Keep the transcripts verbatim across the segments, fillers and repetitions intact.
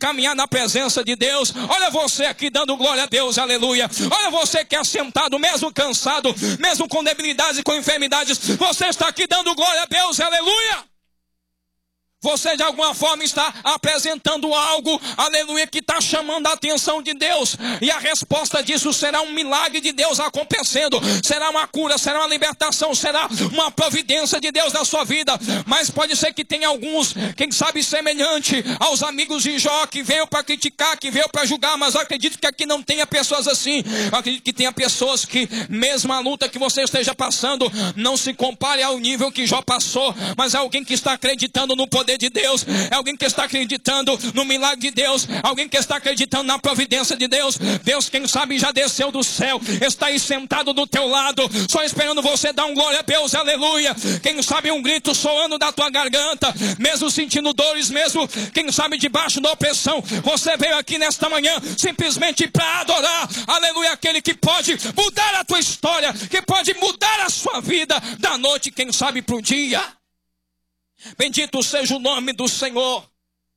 caminhar na presença de Deus. Olha você aqui dando glória a Deus, aleluia. Olha você que é assentado, mesmo cansado, mesmo com debilidades e com enfermidades, você está aqui dando glória a Deus, aleluia. Você de alguma forma está apresentando algo, aleluia, que está chamando a atenção de Deus. E a resposta disso será um milagre de Deus acontecendo. Será uma cura, será uma libertação, será uma providência de Deus na sua vida. Mas pode ser que tenha alguns, quem sabe semelhante aos amigos de Jó, que veio para criticar, que veio para julgar. Mas eu acredito que aqui não tenha pessoas assim. Eu acredito que tenha pessoas que, mesmo a luta que você esteja passando, não se compare ao nível que Jó passou. Mas é alguém que está acreditando no poder de Deus, é alguém que está acreditando no milagre de Deus, alguém que está acreditando na providência de Deus. Deus, quem sabe, já desceu do céu, está aí sentado do teu lado, só esperando você dar um glória a Deus, aleluia. Quem sabe um grito soando da tua garganta, mesmo sentindo dores, mesmo, quem sabe, debaixo da opressão, você veio aqui nesta manhã simplesmente para adorar, aleluia, aquele que pode mudar a tua história, que pode mudar a sua vida da noite, quem sabe, para o dia. Bendito seja o nome do Senhor.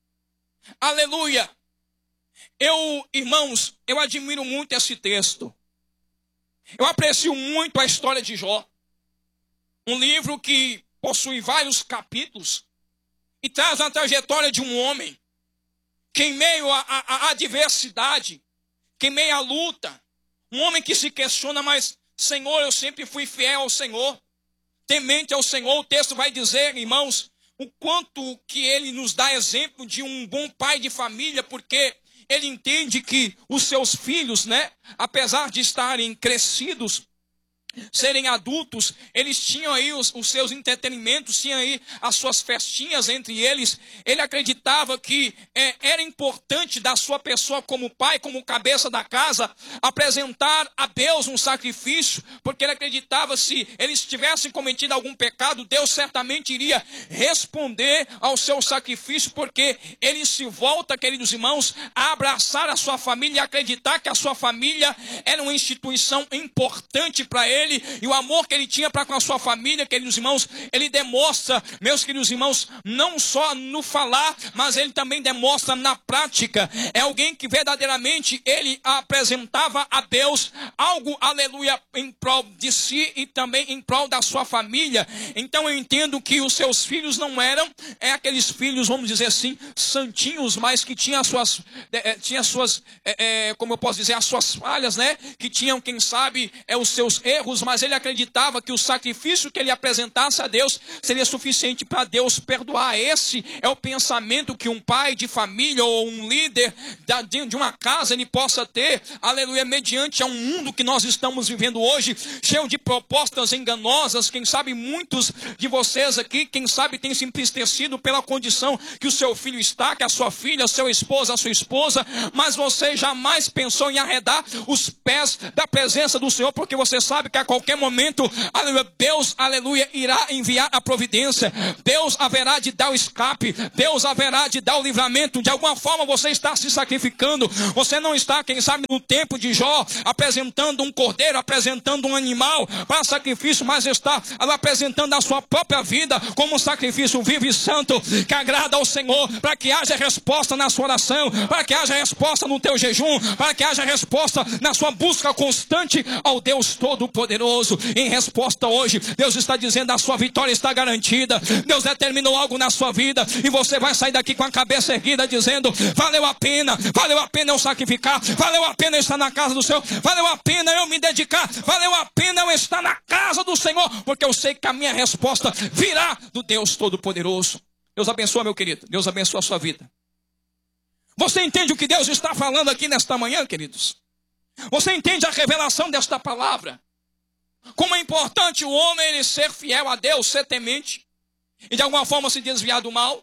Aleluia. Eu, irmãos, eu admiro muito esse texto. Eu aprecio muito a história de Jó. Um livro que possui vários capítulos e traz a trajetória de um homem que, em meio à adversidade, que em meio à luta, um homem que se questiona, mas Senhor, eu sempre fui fiel ao Senhor, temente ao Senhor. O texto vai dizer, irmãos, o quanto que ele nos dá exemplo de um bom pai de família, porque ele entende que os seus filhos, né, apesar de estarem crescidos, serem adultos, eles tinham aí os, os seus entretenimentos, tinham aí as suas festinhas entre eles. Ele acreditava que é, era importante da sua pessoa como pai, como cabeça da casa, apresentar a Deus um sacrifício, porque ele acreditava se eles tivessem cometido algum pecado, Deus certamente iria responder ao seu sacrifício, porque ele se volta, queridos irmãos, a abraçar a sua família e acreditar que a sua família era uma instituição importante para ele. E o amor que ele tinha para com a sua família, queridos irmãos, ele demonstra, meus queridos irmãos, não só no falar, mas ele também demonstra na prática. É alguém que verdadeiramente ele apresentava a Deus algo, aleluia, em prol de si e também em prol da sua família. Então eu entendo que os seus filhos não eram é aqueles filhos, vamos dizer assim, santinhos, mas que tinham as suas, é, tinha as suas é, é, como eu posso dizer, as suas falhas, né? Que tinham, quem sabe, é, os seus erros, mas ele acreditava que o sacrifício que ele apresentasse a Deus seria suficiente para Deus perdoar. Esse é o pensamento que um pai de família ou um líder de uma casa ele possa ter, aleluia, mediante a um mundo que nós estamos vivendo hoje, cheio de propostas enganosas. Quem sabe muitos de vocês aqui, quem sabe tem se entristecido pela condição que o seu filho está, que a sua filha, a sua esposa, a sua esposa, mas você jamais pensou em arredar os pés da presença do Senhor, porque você sabe que a qualquer momento, aleluia, Deus, aleluia, irá enviar a providência. Deus haverá de dar o escape. Deus haverá de dar o livramento. De alguma forma você está se sacrificando. Você não está, quem sabe, no tempo de Jó, apresentando um cordeiro, apresentando um animal para sacrifício, mas está apresentando a sua própria vida como um sacrifício vivo e santo, que agrada ao Senhor, para que haja resposta na sua oração, para que haja resposta no teu jejum, para que haja resposta na sua busca constante ao Deus Todo-Poderoso. Em resposta hoje, Deus está dizendo: a sua vitória está garantida. Deus determinou algo na sua vida e você vai sair daqui com a cabeça erguida dizendo: valeu a pena, valeu a pena eu sacrificar, valeu a pena eu estar na casa do Senhor, valeu a pena eu me dedicar, valeu a pena eu estar na casa do Senhor, porque eu sei que a minha resposta virá do Deus Todo-Poderoso. Deus abençoa, meu querido. Deus abençoa a sua vida. Você entende o que Deus está falando aqui nesta manhã, queridos? Você entende a revelação desta palavra? Como é importante o homem ele ser fiel a Deus, ser temente e de alguma forma se desviar do mal.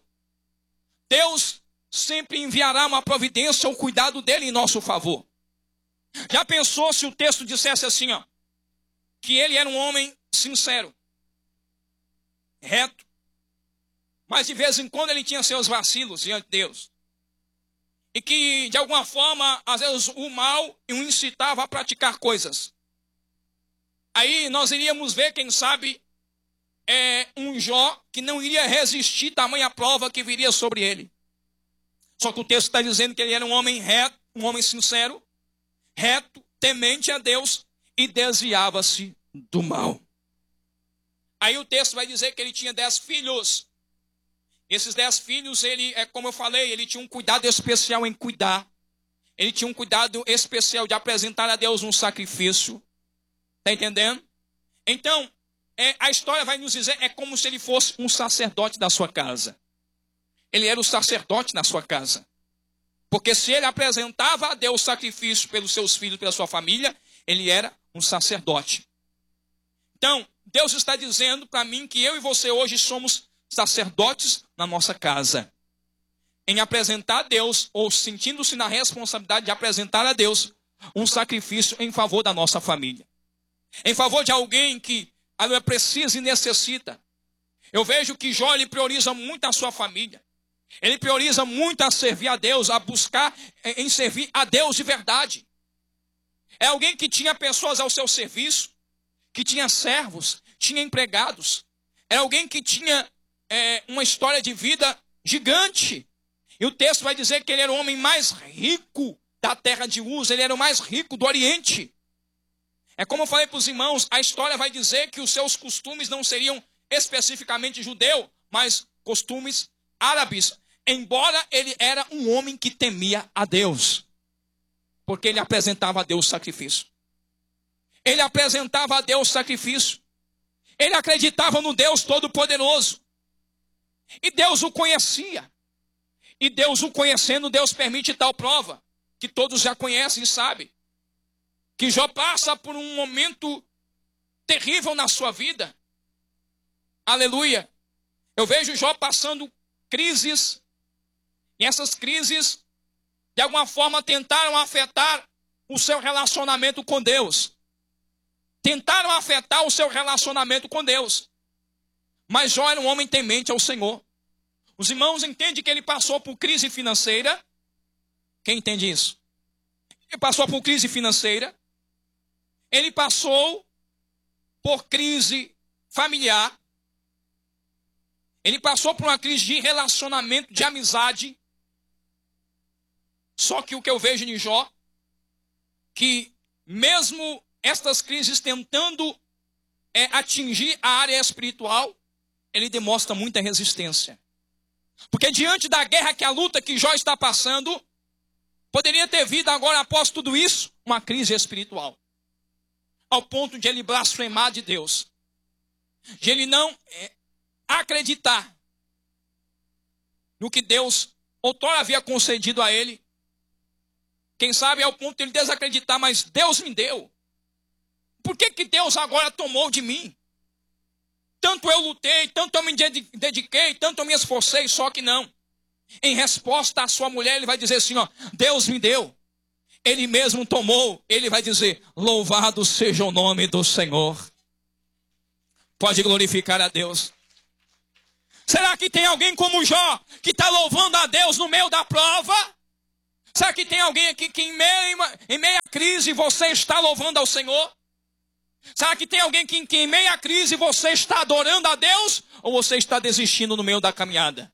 Deus sempre enviará uma providência ou cuidado dele em nosso favor. Já pensou se o texto dissesse assim, ó, que ele era um homem sincero, reto, mas de vez em quando ele tinha seus vacilos diante de Deus, e que de alguma forma às vezes o mal o incitava a praticar coisas. Aí nós iríamos ver, quem sabe, é, um Jó que não iria resistir tamanha prova que viria sobre ele. Só que o texto está dizendo que ele era um homem reto, um homem sincero, reto, temente a Deus e desviava-se do mal. Aí o texto vai dizer que ele tinha dez filhos. Esses dez filhos, ele, é como eu falei, ele tinha um cuidado especial em cuidar. Ele tinha um cuidado especial de apresentar a Deus um sacrifício. Está entendendo? Então, é, a história vai nos dizer, é como se ele fosse um sacerdote da sua casa. Ele era o sacerdote na sua casa. Porque se ele apresentava a Deus sacrifício pelos seus filhos, pela sua família, ele era um sacerdote. Então, Deus está dizendo para mim que eu e você hoje somos sacerdotes na nossa casa. Em apresentar a Deus, ou sentindo-se na responsabilidade de apresentar a Deus um sacrifício em favor da nossa família. Em favor de alguém que ela precisa e necessita. Eu vejo que Jó, ele prioriza muito a sua família. Ele prioriza muito a servir a Deus, a buscar em servir a Deus de verdade. É alguém que tinha pessoas ao seu serviço, que tinha servos, tinha empregados. Era alguém que tinha é, uma história de vida gigante. E o texto vai dizer que ele era o homem mais rico da terra de Uz, ele era o mais rico do Oriente. É como eu falei para os irmãos, a história vai dizer que os seus costumes não seriam especificamente judeu, mas costumes árabes. Embora ele era um homem que temia a Deus. Porque ele apresentava a Deus sacrifício. Ele apresentava a Deus sacrifício. Ele acreditava no Deus Todo-Poderoso. E Deus o conhecia. E Deus o conhecendo, Deus permite tal prova. Que todos já conhecem e sabem. Que Jó passa por um momento terrível na sua vida. Aleluia. Eu vejo Jó passando crises. E essas crises, de alguma forma, tentaram afetar o seu relacionamento com Deus. Tentaram afetar o seu relacionamento com Deus. Mas Jó era um homem temente ao Senhor. Os irmãos entendem que ele passou por crise financeira. Quem entende isso? Ele passou por crise financeira. Ele passou por crise familiar. Ele passou por uma crise de relacionamento, de amizade. Só que o que eu vejo em Jó, que mesmo estas crises tentando é, atingir a área espiritual, ele demonstra muita resistência. Porque diante da guerra, que a luta que Jó está passando, poderia ter vindo agora, após tudo isso, uma crise espiritual. Ao ponto de ele blasfemar de Deus. De ele não é, acreditar no que Deus outrora havia concedido a ele. Quem sabe ao ponto de ele desacreditar, mas Deus me deu. Por que que Deus agora tomou de mim? Tanto eu lutei, tanto eu me dediquei, tanto eu me esforcei, só que não. Em resposta à sua mulher, ele vai dizer assim, ó, Deus me deu. Ele mesmo tomou, ele vai dizer, louvado seja o nome do Senhor. Pode glorificar a Deus. Será que tem alguém como Jó, que está louvando a Deus no meio da prova? Será que tem alguém aqui que em meio, em meia crise você está louvando ao Senhor? Será que tem alguém que, que em meia crise você está adorando a Deus? Ou você está desistindo no meio da caminhada?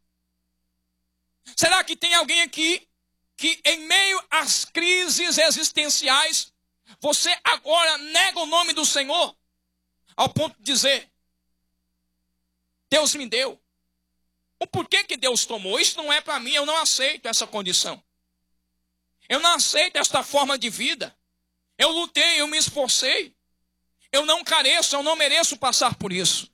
Será que tem alguém aqui que em meio às crises existenciais você agora nega o nome do Senhor? Ao ponto de dizer, Deus me deu. O porquê que Deus tomou? Isso não é para mim, eu não aceito essa condição. Eu não aceito esta forma de vida. Eu lutei, eu me esforcei. Eu não careço, eu não mereço passar por isso.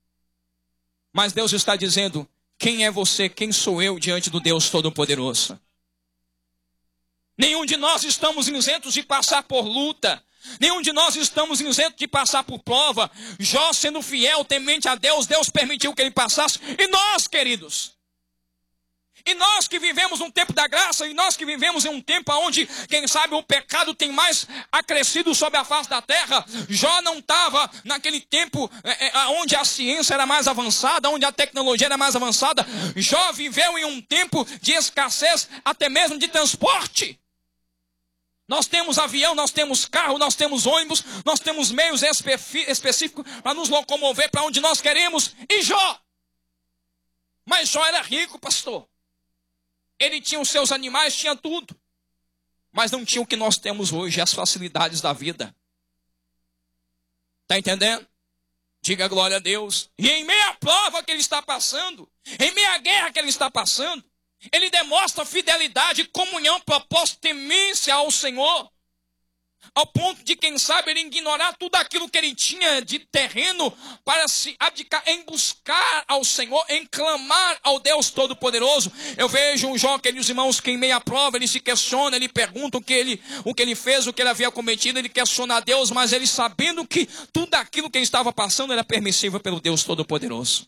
Mas Deus está dizendo, quem é você, quem sou eu diante do Deus Todo-Poderoso? Nenhum de nós estamos isentos de passar por luta. Nenhum de nós estamos isentos de passar por prova. Jó, sendo fiel, temente a Deus, Deus permitiu que ele passasse. E nós, queridos? E nós que vivemos um tempo da graça, e nós que vivemos em um tempo onde, quem sabe, o pecado tem mais acrescido sobre a face da terra. Jó não estava naquele tempo é, é, onde a ciência era mais avançada, onde a tecnologia era mais avançada. Jó viveu em um tempo de escassez, até mesmo de transporte. Nós temos avião, nós temos carro, nós temos ônibus, nós temos meios específicos para nos locomover para onde nós queremos. E Jó? Mas Jó era rico, pastor. Ele tinha os seus animais, tinha tudo. Mas não tinha o que nós temos hoje, as facilidades da vida. Está entendendo? Diga glória a Deus. E em meio à prova que ele está passando, em meio à guerra que ele está passando, ele demonstra fidelidade, comunhão, propósito, temência ao Senhor. Ao ponto de, quem sabe, ele ignorar tudo aquilo que ele tinha de terreno para se abdicar em buscar ao Senhor, em clamar ao Deus Todo-Poderoso. Eu vejo um Jó, aqueles irmãos que em meia prova ele se questiona, ele pergunta o que ele, o que ele fez, o que ele havia cometido, ele questiona a Deus, mas ele sabendo que tudo aquilo que ele estava passando era permissível pelo Deus Todo-Poderoso.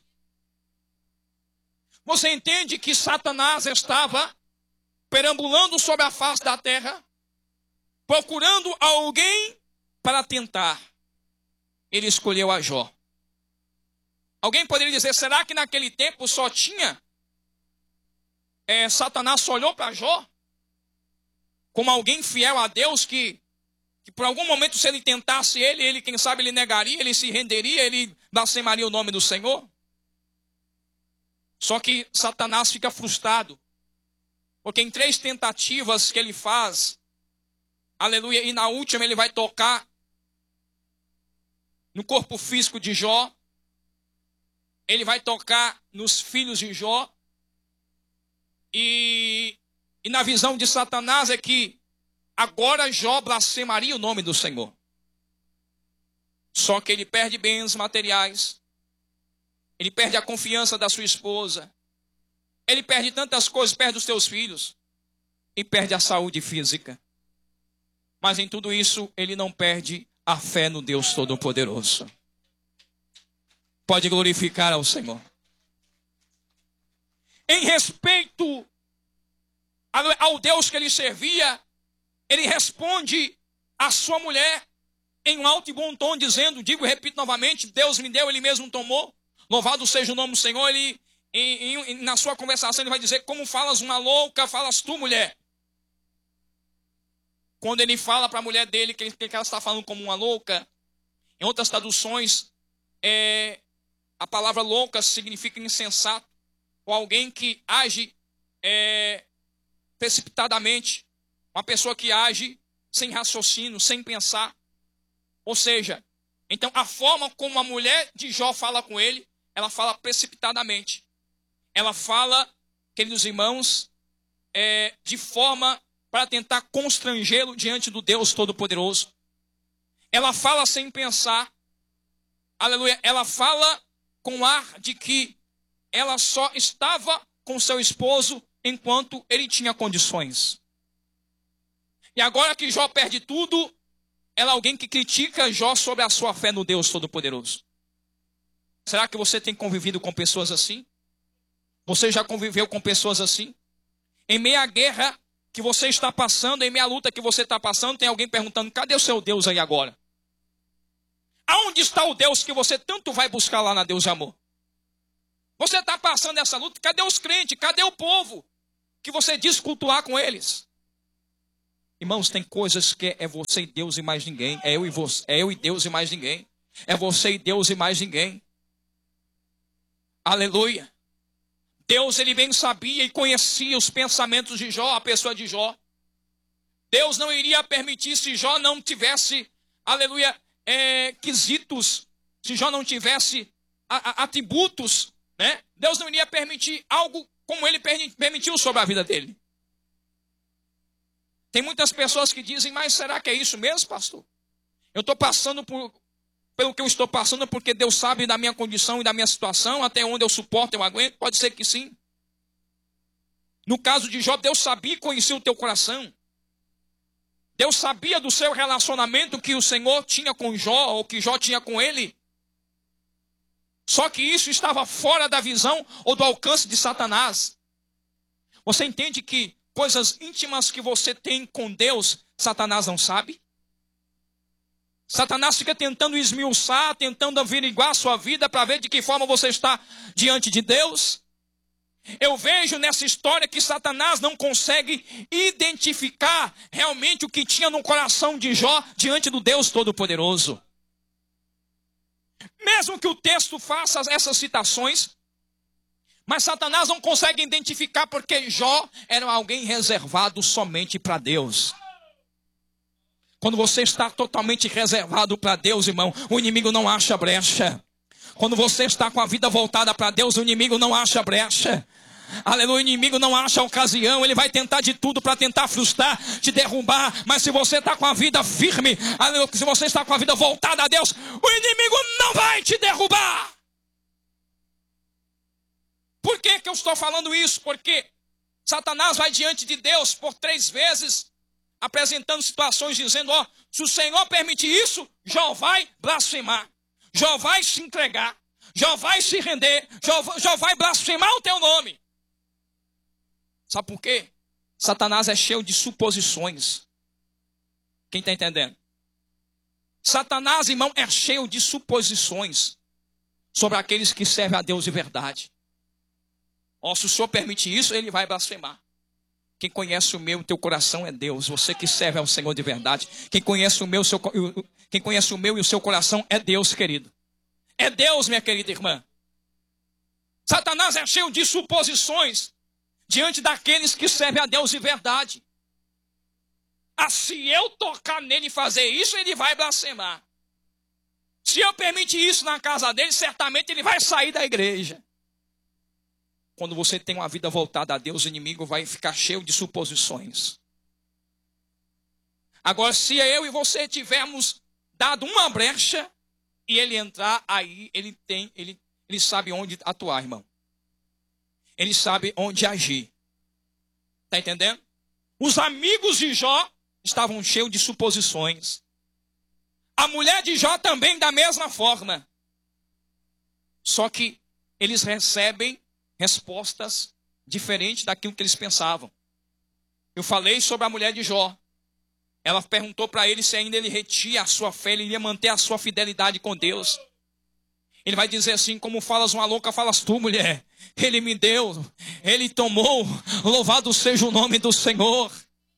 Você entende que Satanás estava perambulando sobre a face da terra, procurando alguém para tentar. Ele escolheu a Jó. Alguém poderia dizer, será que naquele tempo só tinha? É, Satanás só olhou para Jó como alguém fiel a Deus, que, que por algum momento se ele tentasse ele, ele quem sabe ele negaria, ele se renderia, ele blasfemaria o nome do Senhor? Só que Satanás fica frustrado, porque em três tentativas que ele faz, aleluia, e na última ele vai tocar no corpo físico de Jó, ele vai tocar nos filhos de Jó, e, e na visão de Satanás é que agora Jó blasfemaria o nome do Senhor. Só que ele perde bens materiais, ele perde a confiança da sua esposa, ele perde tantas coisas, perde os seus filhos, e perde a saúde física. Mas em tudo isso, ele não perde a fé no Deus Todo-Poderoso. Pode glorificar ao Senhor. Em respeito ao Deus que ele servia, ele responde à sua mulher em um alto e bom tom, dizendo, digo e repito novamente, Deus me deu, ele mesmo tomou. Louvado seja o nome do Senhor. Ele, em, em, na sua conversação, ele vai dizer, como falas uma louca, falas tu, mulher. Quando ele fala para a mulher dele que, que ela está falando como uma louca, em outras traduções, é, a palavra louca significa insensato, ou alguém que age é, precipitadamente, uma pessoa que age sem raciocínio, sem pensar. Ou seja, então a forma como a mulher de Jó fala com ele, ela fala precipitadamente. Ela fala, queridos irmãos, é, de forma para tentar constrangê-lo diante do Deus Todo-Poderoso. Ela fala sem pensar. Aleluia. Ela fala com ar de que ela só estava com seu esposo enquanto ele tinha condições. E agora que Jó perde tudo, ela é alguém que critica Jó sobre a sua fé no Deus Todo-Poderoso. Será que você tem convivido com pessoas assim? Você já conviveu com pessoas assim? Em meio à guerra que você está passando, em meio à luta que você está passando, tem alguém perguntando, cadê o seu Deus aí agora? Aonde está o Deus que você tanto vai buscar lá na Deus de amor? Você está passando essa luta, cadê os crentes? Cadê o povo que você diz cultuar com eles? Irmãos, tem coisas que é você e Deus e mais ninguém. É eu e você, é eu e Deus e mais ninguém. É você e Deus e mais ninguém. Aleluia. Deus, ele bem sabia e conhecia os pensamentos de Jó, a pessoa de Jó. Deus não iria permitir se Jó não tivesse, aleluia, é, quesitos, se Jó não tivesse a, a, atributos, né? Deus não iria permitir algo como ele permitiu sobre a vida dele. Tem muitas pessoas que dizem, mas será que é isso mesmo, pastor? Eu estou passando por, pelo que eu estou passando porque Deus sabe da minha condição e da minha situação, até onde eu suporto, eu aguento. Pode ser que sim. No caso de Jó, Deus sabia e conhecia o teu coração. Deus sabia do seu relacionamento que o Senhor tinha com Jó, ou que Jó tinha com ele. Só que isso estava fora da visão ou do alcance de Satanás. Você entende que coisas íntimas que você tem com Deus, Satanás não sabe? Satanás fica tentando esmiuçar, tentando averiguar a sua vida para ver de que forma você está diante de Deus. Eu vejo nessa história que Satanás não consegue identificar realmente o que tinha no coração de Jó diante do Deus Todo-Poderoso. Mesmo que o texto faça essas citações, Mas Satanás não consegue identificar porque Jó era alguém reservado somente para Deus. Quando você está totalmente reservado para Deus, irmão, o inimigo não acha brecha. Quando você está com a vida voltada para Deus, o inimigo não acha brecha. Aleluia, o inimigo não acha ocasião, ele vai tentar de tudo para tentar frustrar, te derrubar. Mas se você está com a vida firme, aleluia, se você está com a vida voltada a Deus, o inimigo não vai te derrubar. Por que que eu estou falando isso? Porque Satanás vai diante de Deus por três vezes, apresentando situações, dizendo, ó, se o Senhor permitir isso, Jó vai blasfemar, Jó vai se entregar, Jó vai se render, Jó, Jó vai blasfemar o teu nome. Sabe por quê? Satanás é cheio de suposições. Quem está entendendo? Satanás, irmão, é cheio de suposições sobre aqueles que servem a Deus de verdade. Ó, se o Senhor permitir isso, ele vai blasfemar. Quem conhece o meu e o teu coração é Deus. Você que serve ao Senhor de verdade. Quem conhece o meu, seu, quem conhece o meu e o seu coração é Deus, querido. É Deus, minha querida irmã. Satanás é cheio de suposições diante daqueles que servem a Deus de verdade. Ah, se eu tocar nele e fazer isso, ele vai blasfemar. Se eu permitir isso na casa dele, certamente ele vai sair da igreja. Quando você tem uma vida voltada a Deus, o inimigo vai ficar cheio de suposições. Agora, se eu e você tivermos dado uma brecha e ele entrar, aí ele tem, ele, ele sabe onde atuar, irmão. Ele sabe onde agir. Está entendendo? Os amigos de Jó estavam cheios de suposições. A mulher de Jó também da mesma forma. Só que eles recebem respostas diferentes daquilo que eles pensavam. Eu falei sobre a mulher de Jó. Ela perguntou para ele se ainda ele retia a sua fé, ele iria manter a sua fidelidade com Deus. Ele vai dizer assim, como falas uma louca, falas tu, mulher. Ele me deu, ele tomou, louvado seja o nome do Senhor.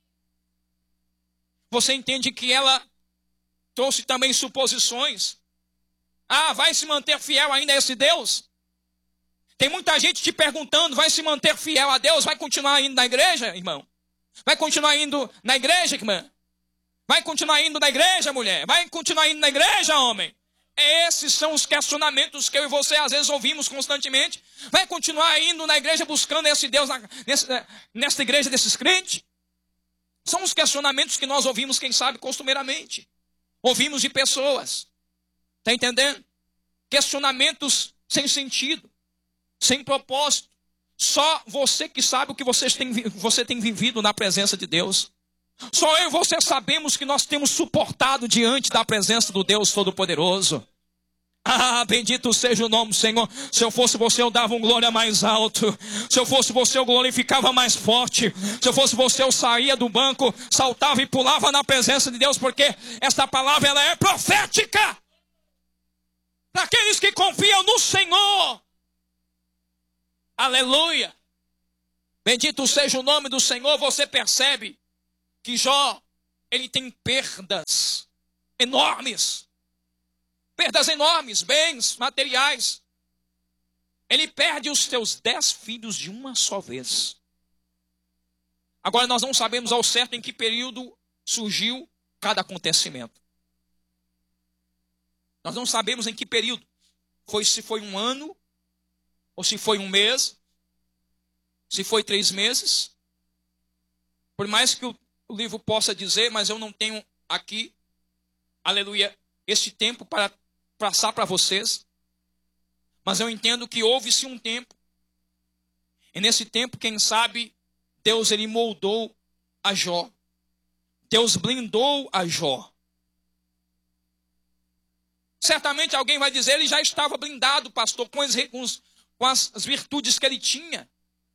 Você entende que ela trouxe também suposições. Ah, vai se manter fiel ainda a esse Deus? Tem muita gente te perguntando, vai se manter fiel a Deus? Vai continuar indo na igreja, irmão? Vai continuar indo na igreja, irmã? Vai continuar indo na igreja, mulher? Vai continuar indo na igreja, homem? Esses são os questionamentos que eu e você às vezes ouvimos constantemente. Vai continuar indo na igreja buscando esse Deus, na, nessa, nessa igreja desses crentes? São os questionamentos que nós ouvimos, quem sabe, costumeiramente. Ouvimos de pessoas. Está entendendo? Questionamentos sem sentido, sem propósito. Só você que sabe o que você tem, você tem vivido na presença de Deus. Só eu e você sabemos que nós temos suportado diante da presença do Deus Todo-Poderoso. Ah, bendito seja o nome do Senhor. Se eu fosse você, eu dava um glória mais alto. Se eu fosse você, eu glorificava mais forte. Se eu fosse você, eu saía do banco, saltava e pulava na presença de Deus, porque esta palavra ela é profética. Para aqueles que confiam no Senhor. Aleluia. Bendito seja o nome do Senhor. Você percebe que Jó, ele tem perdas enormes. Perdas enormes, bens materiais. Ele perde os seus dez filhos de uma só vez. Agora nós não sabemos ao certo em que período surgiu cada acontecimento. Nós não sabemos em que período. Foi, se foi um ano, ou se foi um mês, se foi três meses. Por mais que o O livro possa dizer, mas eu não tenho aqui, aleluia, este tempo para passar para vocês. Mas eu entendo que houve-se um tempo. E nesse tempo, quem sabe, Deus ele moldou a Jó. Deus blindou a Jó. Certamente alguém vai dizer, ele já estava blindado, pastor, com as, com os, com as virtudes que ele tinha.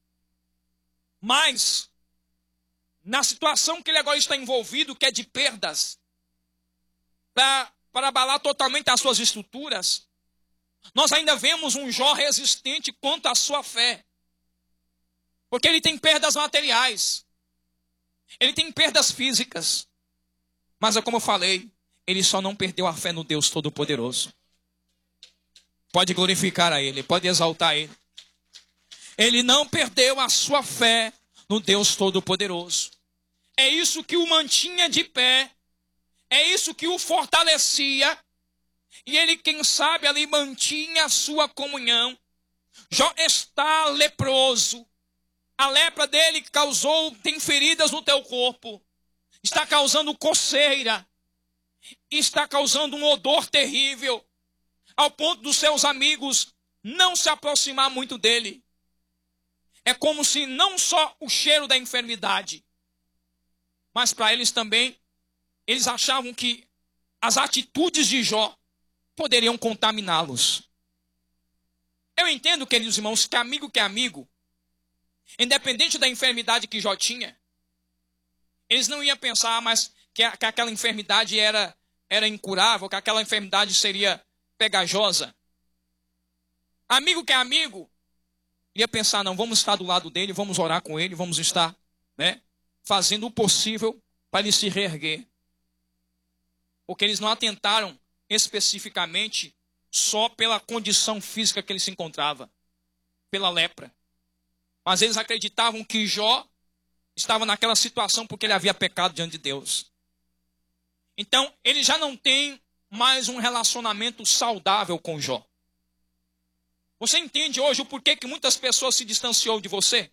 Mas na situação que ele agora está envolvido, que é de perdas, para, para abalar totalmente as suas estruturas, nós ainda vemos um Jó resistente quanto à sua fé. Porque ele tem perdas materiais, ele tem perdas físicas, mas é como eu falei, ele só não perdeu a fé no Deus Todo-Poderoso. Pode glorificar a Ele, pode exaltar a Ele. Ele não perdeu a sua fé no Deus Todo-Poderoso. É isso que o mantinha de pé. É isso que o fortalecia. E ele, quem sabe, ali mantinha a sua comunhão. Jó está leproso. A lepra dele causou, tem feridas no teu corpo. Está causando coceira. Está causando um odor terrível. Ao ponto dos seus amigos não se aproximar muito dele. É como se não só o cheiro da enfermidade, mas para eles também, eles achavam que as atitudes de Jó poderiam contaminá-los. Eu entendo, queridos irmãos, que amigo que é amigo, independente da enfermidade que Jó tinha, eles não iam pensar mais que, a, que aquela enfermidade era, era incurável, que aquela enfermidade seria pegajosa. Amigo que é amigo, ia pensar, não, vamos estar do lado dele, vamos orar com ele, vamos estar, né, fazendo o possível para ele se reerguer. Porque eles não atentaram especificamente só pela condição física que ele se encontrava, pela lepra. Mas eles acreditavam que Jó estava naquela situação porque ele havia pecado diante de Deus. Então, ele já não tem mais um relacionamento saudável com Jó. Você entende hoje o porquê que muitas pessoas se distanciou de você?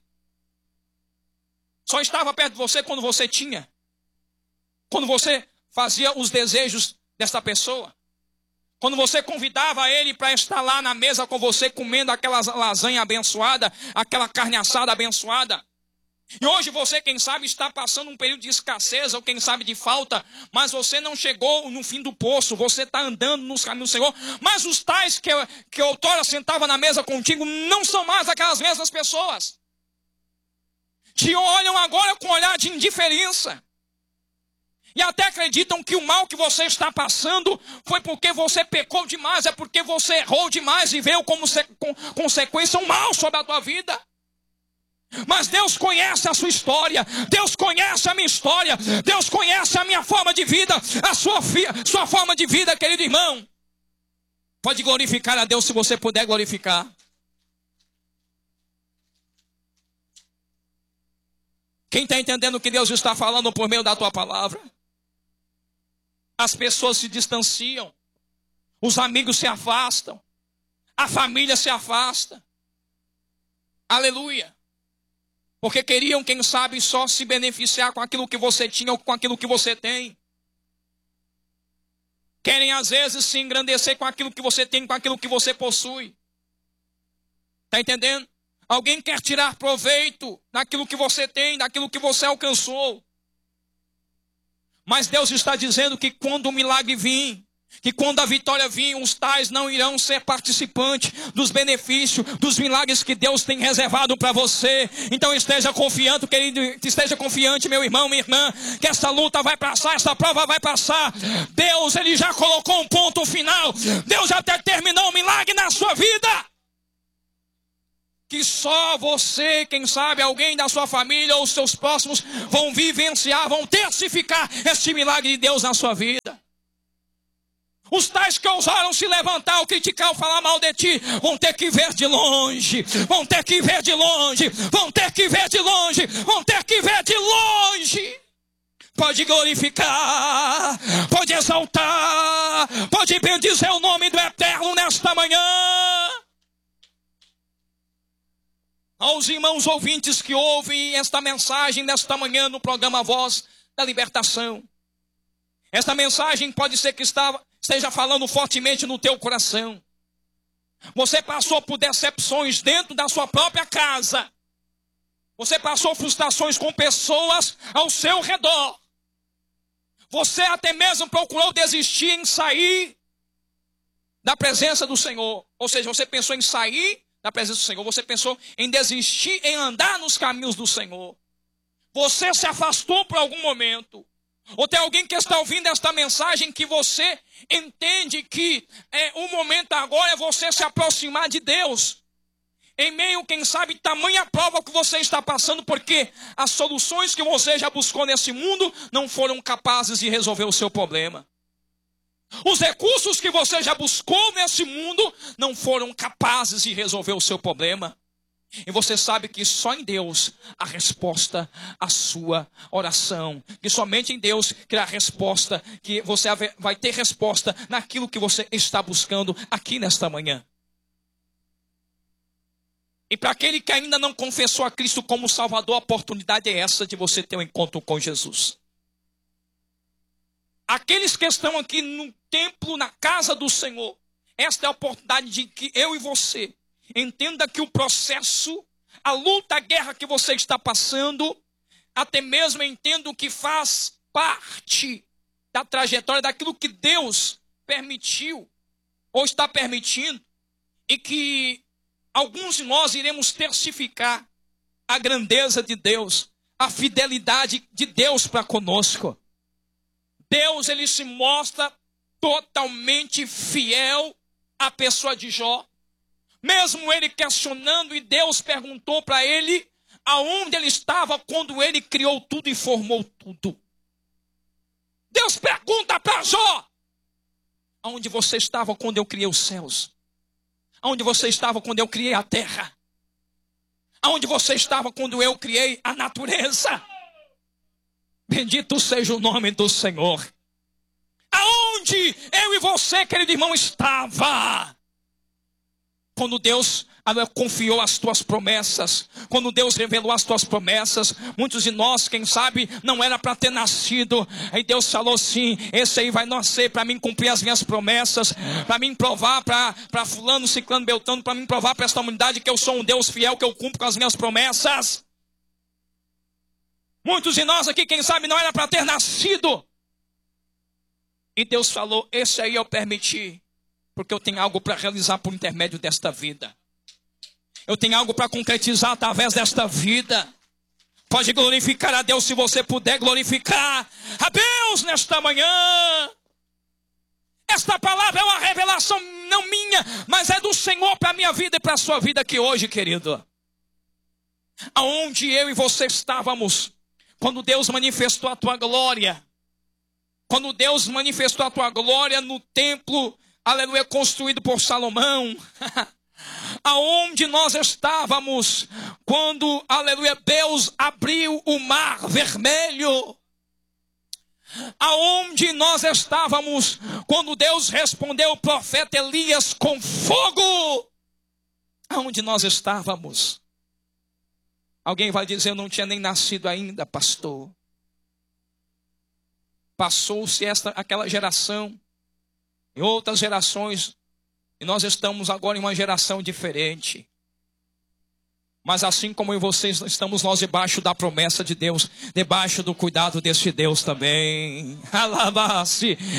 Só estava perto de você quando você tinha. Quando você fazia os desejos desta pessoa. Quando você convidava ele para estar lá na mesa com você, comendo aquela lasanha abençoada, aquela carne assada abençoada. E hoje você, quem sabe, está passando um período de escassez, ou quem sabe de falta, mas você não chegou no fim do poço, você está andando nos caminhos do Senhor. Mas os tais que, que outrora sentavam na mesa contigo, não são mais aquelas mesmas pessoas. Te olham agora com um olhar de indiferença. E até acreditam que o mal que você está passando foi porque você pecou demais, é porque você errou demais e veio como consequência um mal sobre a tua vida. Mas Deus conhece a sua história, Deus conhece a minha história, Deus conhece a minha forma de vida, a sua, sua forma de vida, querido irmão. Pode glorificar a Deus se você puder glorificar. Quem está entendendo o que Deus está falando por meio da tua palavra? As pessoas se distanciam, os amigos se afastam, a família se afasta. Aleluia. Porque queriam, quem sabe, só se beneficiar com aquilo que você tinha ou com aquilo que você tem. Querem, às vezes, se engrandecer com aquilo que você tem, com aquilo que você possui. Está entendendo? Alguém quer tirar proveito daquilo que você tem, daquilo que você alcançou. Mas Deus está dizendo que quando o milagre vir, que quando a vitória vir, os tais não irão ser participantes dos benefícios, dos milagres que Deus tem reservado para você. Então esteja confiante, querido, esteja confiante, meu irmão, minha irmã, que essa luta vai passar, essa prova vai passar. Deus, Ele já colocou um ponto final. Deus já terminou o milagre na sua vida. Que só você, quem sabe, alguém da sua família ou os seus próximos vão vivenciar, vão testificar este milagre de Deus na sua vida. Os tais que ousaram se levantar ou criticar ou falar mal de ti, vão ter que ver de longe, vão ter que ver de longe, vão ter que ver de longe, vão ter que ver de longe. Pode glorificar, pode exaltar, pode bendizer o nome do Eterno nesta manhã. Aos irmãos ouvintes que ouvem esta mensagem nesta manhã no programa Voz da Libertação. Esta mensagem pode ser que estava, esteja falando fortemente no teu coração. Você passou por decepções dentro da sua própria casa. Você passou frustrações com pessoas ao seu redor. Você até mesmo procurou desistir em sair da presença do Senhor. Ou seja, você pensou em sair da presença do Senhor. Você pensou em desistir, em andar nos caminhos do Senhor. Você se afastou por algum momento. Ou tem alguém que está ouvindo esta mensagem que você entende que é, o momento agora é você se aproximar de Deus. Em meio, quem sabe, tamanha prova que você está passando, porque as soluções que você já buscou nesse mundo não foram capazes de resolver o seu problema. Os recursos que você já buscou nesse mundo não foram capazes de resolver o seu problema. E você sabe que só em Deus há resposta à sua oração. Que somente em Deus que há resposta, que você vai ter resposta naquilo que você está buscando aqui nesta manhã. E para aquele que ainda não confessou a Cristo como Salvador, a oportunidade é essa de você ter um encontro com Jesus. Aqueles que estão aqui no templo, na casa do Senhor, esta é a oportunidade de que eu e você entenda que o processo, a luta, a guerra que você está passando, até mesmo entendo que faz parte da trajetória daquilo que Deus permitiu ou está permitindo, e que alguns de nós iremos testificar a grandeza de Deus, a fidelidade de Deus para conosco. Deus, ele se mostra totalmente fiel à pessoa de Jó. Mesmo ele questionando, e Deus perguntou para ele aonde ele estava quando ele criou tudo e formou tudo. Deus pergunta para Jó: aonde você estava quando eu criei os céus? Aonde você estava quando eu criei a terra? Aonde você estava quando eu criei a natureza? Bendito seja o nome do Senhor. Aonde eu e você, querido irmão, estava quando Deus confiou as tuas promessas, quando Deus revelou as tuas promessas? Muitos de nós, quem sabe, não era para ter nascido. Aí Deus falou assim: esse aí vai nascer para mim cumprir as minhas promessas, para mim provar para fulano, ciclano, beltano, para mim provar para esta humanidade que eu sou um Deus fiel, que eu cumpro com as minhas promessas. Muitos de nós aqui, quem sabe, não era para ter nascido. E Deus falou: esse aí eu permiti, porque eu tenho algo para realizar por intermédio desta vida. Eu tenho algo para concretizar através desta vida. Pode glorificar a Deus se você puder glorificar a Deus nesta manhã. Esta palavra é uma revelação não minha, mas é do Senhor para a minha vida e para a sua vida aqui hoje, querido. Aonde eu e você estávamos quando Deus manifestou a tua glória. Quando Deus manifestou a tua glória no templo, aleluia, construído por Salomão. Aonde nós estávamos quando, aleluia, Deus abriu o mar vermelho. Aonde nós estávamos quando Deus respondeu o profeta Elias com fogo. Aonde nós estávamos. Alguém vai dizer: eu não tinha nem nascido ainda, pastor. Passou-se esta, aquela geração e outras gerações, e nós estamos agora em uma geração diferente. Mas assim como eu e vocês, estamos nós debaixo da promessa de Deus, debaixo do cuidado desse Deus também. Alabaste.